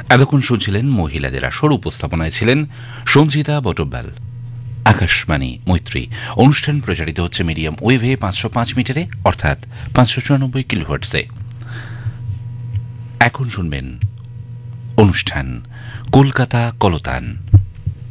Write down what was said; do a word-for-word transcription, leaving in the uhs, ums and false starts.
এতক্ষণ শুনছিলেন মহিলাদের আসর, উপস্থাপনায় ছিলেন সঞ্জিতা বটব্যাল। আকাশবাণী মৈত্রী অনুষ্ঠান প্রচারিত হচ্ছে মিডিয়াম ওয়েভে পাঁচশো পাঁচ মিটারে, অর্থাৎ পাঁচশো চুরানব্বই কিলোহার্টজে। এখন শুনবেন অনুষ্ঠান কলকাতা কলতান।